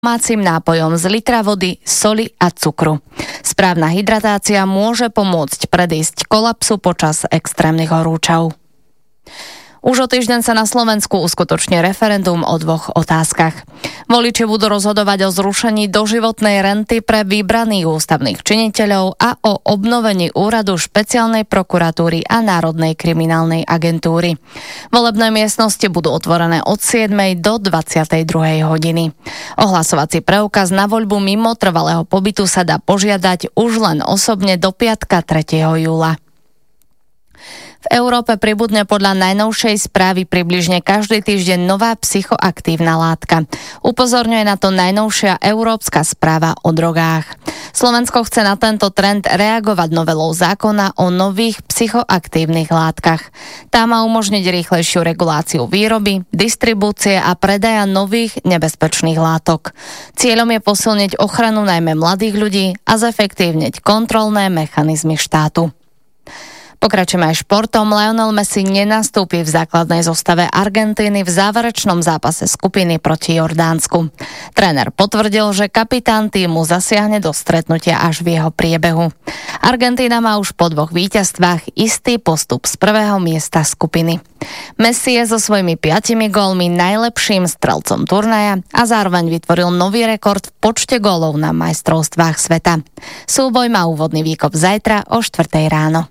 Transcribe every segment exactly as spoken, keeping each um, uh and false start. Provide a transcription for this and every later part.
domácim nápojom z litra vody, soli a cukru. Správna hydratácia môže pomôcť predísť kolapsu počas extrémnych horúčav. Už o týždeň sa na Slovensku uskutoční referendum o dvoch otázkach. Voliči budú rozhodovať o zrušení doživotnej renty pre vybraných ústavných činiteľov a o obnovení úradu špeciálnej prokuratúry a Národnej kriminálnej agentúry. Volebné miestnosti budú otvorené od siedmej do dvadsiatej druhej hodiny. Ohlasovací preukaz na voľbu mimo trvalého pobytu sa dá požiadať už len osobne do piatka tretieho júla. V Európe pribudne podľa najnovšej správy približne každý týždeň nová psychoaktívna látka. Upozorňuje na to najnovšia európska správa o drogách. Slovensko chce na tento trend reagovať novelou zákona o nových psychoaktívnych látkach. Tá má umožniť rýchlejšiu reguláciu výroby, distribúcie a predaja nových nebezpečných látok. Cieľom je posilniť ochranu najmä mladých ľudí a zefektívniť kontrolné mechanizmy štátu. Pokračujeme aj športom. Lionel Messi nenastúpi v základnej zostave Argentíny v záverečnom zápase skupiny proti Jordánsku. Tréner potvrdil, že kapitán tímu zasiahne do stretnutia až v jeho priebehu. Argentína má už po dvoch víťazstvách istý postup z prvého miesta skupiny. Messi je so svojimi piatimi gólmi najlepším strelcom turnaja a zároveň vytvoril nový rekord v počte gólov na majstrovstvách sveta. Súboj má úvodný výkop zajtra o štvrtej ráno.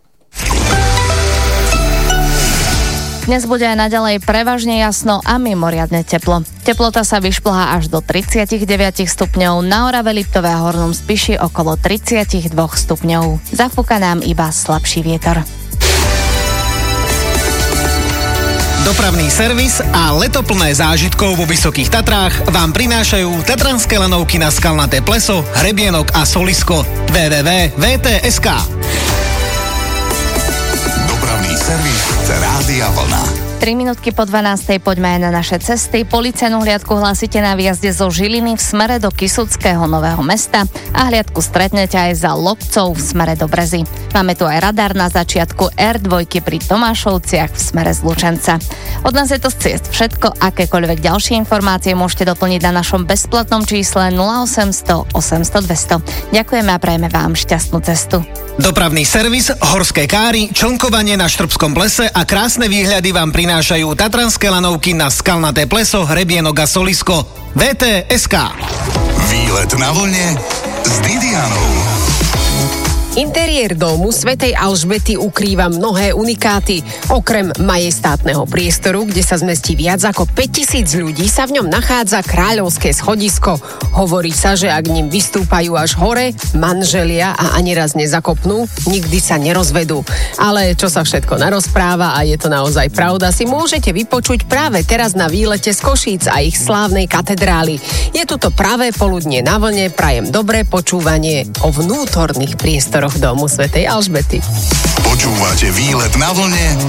Dnes bude aj naďalej prevažne jasno a mimoriadne teplo. Teplota sa vyšplhá až do tridsaťdeväť stupňov, na Orave, Liptove a Hornom Spiši okolo tridsaťdva stupňov. Zafúka nám iba slabší vietor. Dopravný servis a leto plné zážitkov vo Vysokých Tatrách vám prinášajú tatranské lanovky na Skalnaté pleso, Hrebienok a Solisko. w w w bodka v t bodka es ká Dopravný servis Rádia Vlna. tri minútky po dvanástej poďme aj na naše cesty. Policajnú hliadku hlásite na výjazde zo Žiliny v smere do Kysuckého Nového Mesta a hliadku stretnete aj za Lobcov v smere do Brezy. Máme tu aj radar na začiatku er dva pri Tomášovciach v smere z Lučenca. Od nás je to z ciest všetko. Akékoľvek ďalšie informácie môžete doplniť na našom bezplatnom čísle nula osemsto osemsto dvesto. Ďakujeme a prajeme vám šťastnú cestu. Dopravný servis, horské káry, člnkovanie na Štrbskom plese a krásne výhľady vám prinášajú tatranské lanovky na Skalnaté pleso, Hrebienok a Solisko. vé té bodka es ká Výlet na vlne s Didianou. Interiér domu svätej Alžbety ukrýva mnohé unikáty. Okrem majestátneho priestoru, kde sa zmestí viac ako päťtisíc ľudí, sa v ňom nachádza kráľovské schodisko. Hovorí sa, že ak ním vystúpajú až hore, manželia a ani raz nezakopnú, nikdy sa nerozvedú. Ale čo sa všetko narozpráva a je to naozaj pravda, si môžete vypočuť práve teraz na výlete z Košíc a ich slávnej katedrály. Je tu to pravé poludnie na vlne, prajem dobré počúvanie o vnútorných priestoroch domu svätej Alžbety. Počúvate Výlet na vlne